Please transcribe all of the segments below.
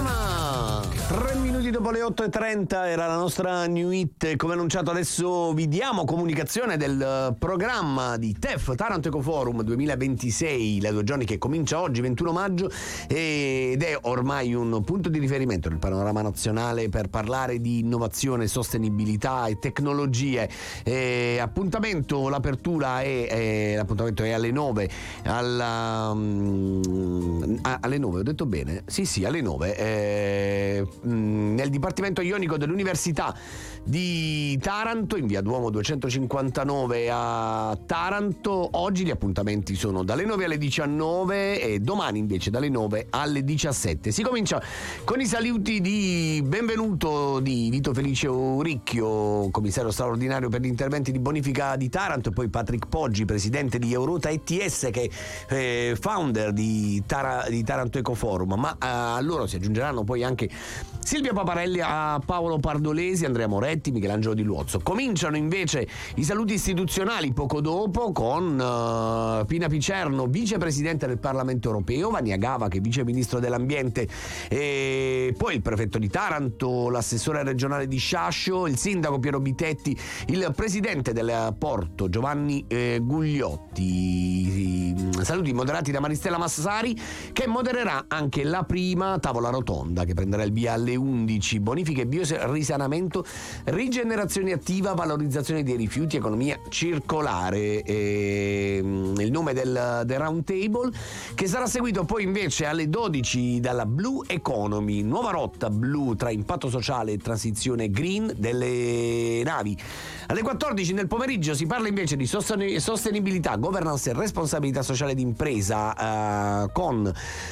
Nirvana. 3 minuti dopo le 8:30 era la nostra new hit. Come annunciato adesso vi diamo comunicazione del programma di TEF, Taranto Ecoforum 2026, la 2 giorni che comincia oggi 21 maggio ed è ormai un punto di riferimento nel panorama nazionale per parlare di innovazione, sostenibilità e tecnologie. L'appuntamento è alle 9 alle 9, ho detto bene? Sì, alle 9 nel Dipartimento Ionico dell'Università di Taranto, in via Duomo 259 a Taranto. Oggi gli appuntamenti sono dalle 9 alle 19 e domani invece dalle 9 alle 17. Si comincia con i saluti di benvenuto di Vito Felice Uricchio, commissario straordinario per gli interventi di bonifica di Taranto, e poi Patrick Poggi, presidente di Eurota ETS, che è founder di Taranto Ecoforum. Ma a loro si aggiungeranno poi anche Silvia Paparelli, a Paolo Pardolesi, Andrea Moretti, Michelangelo Di Luozzo. Cominciano invece i saluti istituzionali poco dopo con Pina Picerno, vicepresidente del Parlamento Europeo, Vania Gava, che è vice ministro dell'ambiente, e poi il prefetto di Taranto, l'assessore regionale di Sciascio, il sindaco Piero Bitetti, il presidente del Porto Giovanni Gugliotti. Saluti moderati da Maristella Massari, che modererà anche la prima tavola rotonda che prenderà il via alle 11. Bonifiche, biorisanamento, rigenerazione attiva, valorizzazione dei rifiuti, economia circolare, il nome del round table, che sarà seguito poi invece alle 12 dalla Blue Economy, nuova rotta blu tra impatto sociale e transizione green delle navi. Alle 14 nel pomeriggio si parla invece di sostenibilità, governance e responsabilità sociale d'impresa, con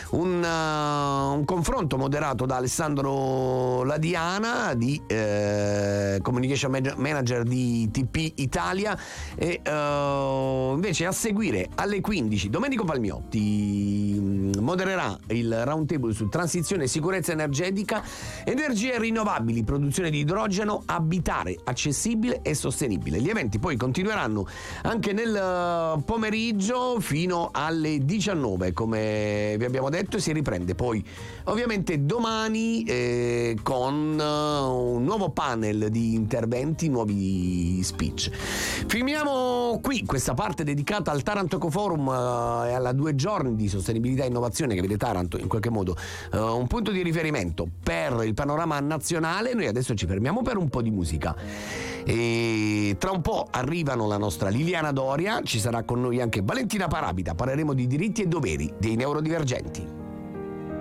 un confronto moderato da Alessandro Ladiana, di Communication Manager di TP Italia, e invece a seguire alle 15 Domenico Palmiotti modererà il round table su transizione e sicurezza energetica, energie rinnovabili, produzione di idrogeno, abitare accessibile e sostenibile. Gli eventi poi continueranno anche nel pomeriggio fino alle 19, come vi abbiamo detto, e si riprende poi ovviamente domani con un nuovo panel di interventi, nuovi speech. Firmiamo qui questa parte dedicata al Taranto Ecoforum e alla 2 giorni di sostenibilità e innovazione che vede Taranto in qualche modo un punto di riferimento per il panorama nazionale. Noi adesso ci fermiamo per un po' di musica e tra un po' arrivano la nostra Liliana Doria, ci sarà con noi anche Valentina Parabita, parleremo di diritti e doveri dei neurodivergenti.